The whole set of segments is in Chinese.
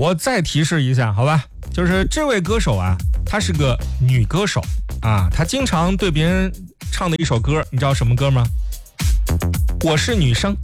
我再提示一下，好吧，就是这位歌手啊，她是个女歌手啊，她经常对别人唱的一首歌，你知道什么歌吗？我是女生。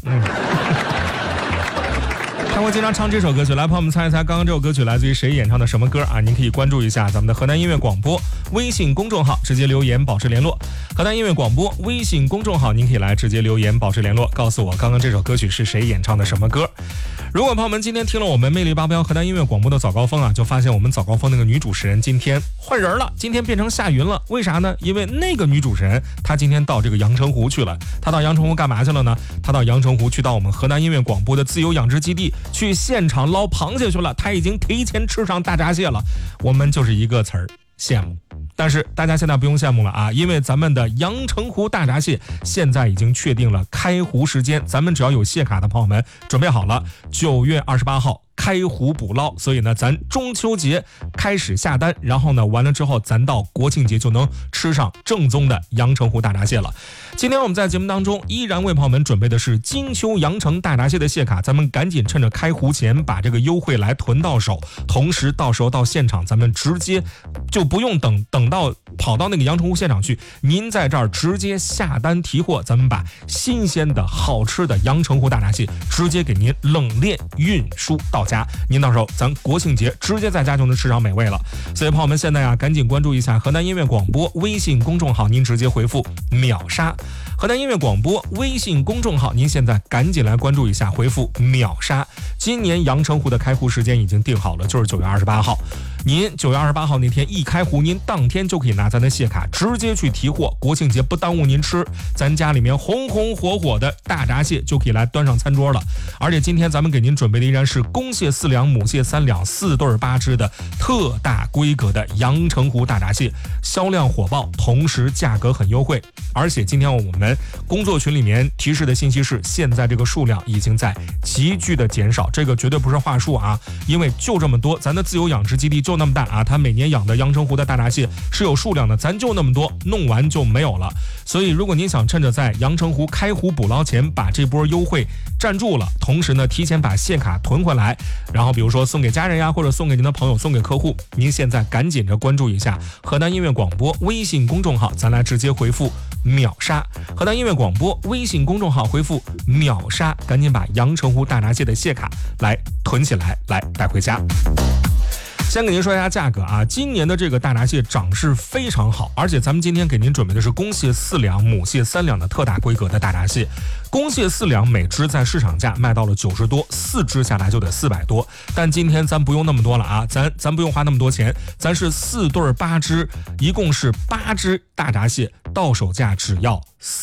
他会经常唱这首歌曲，来，朋友们猜一猜，刚刚这首歌曲来自于谁演唱的什么歌啊？您可以关注一下咱们的河南音乐广播微信公众号，直接留言保持联络。河南音乐广播微信公众号，您可以来直接留言保持联络，告诉我刚刚这首歌曲是谁演唱的什么歌。如果朋友们今天听了我们魅力八标河南音乐广播的早高峰啊，就发现我们早高峰那个女主持人今天换人了，今天变成夏云了。为啥呢？因为那个女主持人她今天到这个阳澄湖去了。她到阳澄湖干嘛去了呢？她到阳澄湖去到我们河南音乐广播的自由养殖基地去现场捞螃蟹去了。她已经提前吃上大闸蟹了。我们就是一个词儿，羡慕。但是大家现在不用羡慕了啊，因为咱们的阳澄湖大闸蟹现在已经确定了开湖时间，咱们只要有蟹卡的朋友们准备好了，9月28号开湖捕捞，所以呢咱中秋节开始下单，然后呢完了之后咱到国庆节就能吃上正宗的阳澄湖大闸蟹了。今天我们在节目当中依然为朋友们准备的是金秋阳澄大闸蟹的蟹卡，咱们赶紧趁着开湖前把这个优惠来囤到手，同时到时候到现场咱们直接就不用等到跑到那个阳澄湖现场去，您在这儿直接下单提货，咱们把新鲜的好吃的阳澄湖大闸蟹直接给您冷链运输到家，您到时候咱国庆节直接在家就能吃上美味了。所以朋友们现在啊，赶紧关注一下河南音乐广播微信公众号，您直接回复秒杀。河南音乐广播微信公众号，您现在赶紧来关注一下，回复秒杀。今年阳澄湖的开湖时间已经定好了，就是9月28号。您9月28号那天一开湖，您当天就可以拿咱的蟹卡直接去提货，国庆节不耽误您吃，咱家里面红红火火的大闸蟹就可以来端上餐桌了。而且今天咱们给您准备的依然是公蟹4两，母蟹3两，4对8只的特大规格的阳澄湖大闸蟹，销量火爆，同时价格很优惠。而且今天我们工作群里面提示的信息是，现在这个数量已经在急剧的减少，这个绝对不是话术啊，因为就这么多，咱的自由养殖基地就那么大啊，它每年养的阳澄湖的大闸蟹是有数量的，咱就那么多，弄完就没有了。所以如果您想趁着在阳澄湖开湖捕捞前把这波优惠站住了，同时呢提前把蟹卡囤回来，然后比如说送给家人呀，或者送给您的朋友，送给客户，您现在赶紧着关注一下河南音乐广播微信公众号，咱来直接回复秒杀。河南音乐广播微信公众号回复秒杀，赶紧把阳澄湖大闸蟹的蟹卡来囤起来，来带回家。先给您说一下价格啊，今年的这个大闸蟹涨势非常好，而且咱们今天给您准备的是公蟹4两，母蟹3两的特大规格的大闸蟹。公蟹4两每只在市场价卖到了90多，4只下来就得400多，但今天咱不用那么多了啊，咱不用花那么多钱，咱是4对8只，一共是8只大闸蟹，到手价只要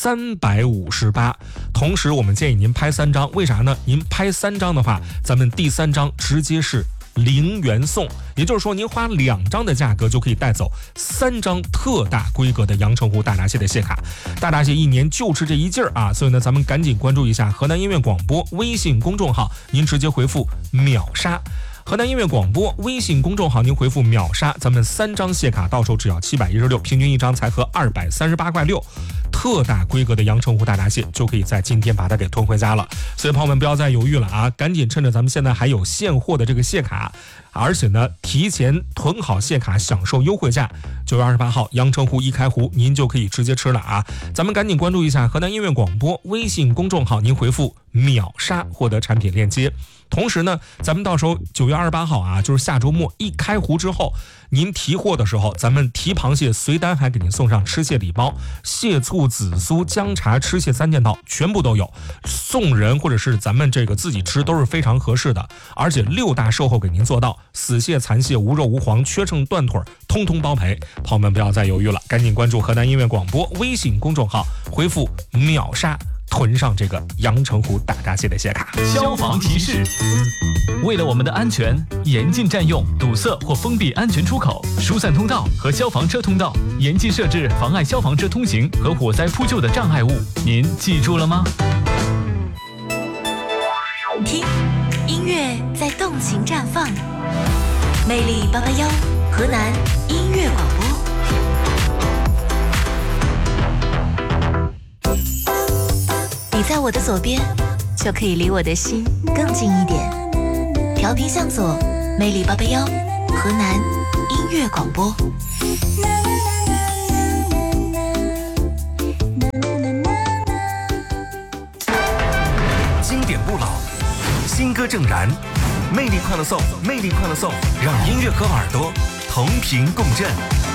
358。同时我们建议您拍3张，为啥呢？您拍3张的话，咱们第3张直接是0元送，也就是说您花2张的价格就可以带走3张特大规格的阳澄湖大闸蟹的蟹卡。大闸蟹一年就吃这一劲儿啊，所以呢咱们赶紧关注一下河南音乐广播微信公众号，您直接回复秒杀。河南音乐广播微信公众号，您回复秒杀，咱们3张蟹卡到手只要716，平均一张才合238块6，特大规格的阳澄湖大闸蟹就可以在今天把它给囤回家了。所以朋友们不要再犹豫了啊，赶紧趁着咱们现在还有现货的这个蟹卡，而且呢提前囤好蟹卡享受优惠价，9月28号阳澄湖一开湖您就可以直接吃了啊。咱们赶紧关注一下河南音乐广播微信公众号，您回复秒杀获得产品链接。同时呢咱们到时候9月28号啊，就是下周末一开湖之后，您提货的时候，咱们提螃蟹随单还给您送上吃蟹礼包，蟹醋紫苏姜茶吃蟹3件套全部都有，送人或者是咱们这个自己吃都是非常合适的，而且6大售后给您做到，死蟹残蟹无肉无黄缺秤断腿通通包赔。朋友们不要再犹豫了，赶紧关注河南音乐广播微信公众号，回复秒杀，囤上这个阳澄湖大闸蟹的蟹卡。 消防提示：为了我们的安全，严禁占用、堵塞或封闭安全出口、疏散通道和消防车通道，严禁设置妨碍消防车通行和火灾扑救的障碍物。您记住了吗？ 听，音乐在动情绽放，魅力881，河南音乐广播。你在我的左边，就可以离我的心更近一点。调频向左魅力881，河南音乐广播。 经典不老，新歌正燃，魅力快乐颂，魅力快乐颂，让音乐和耳朵同频共振。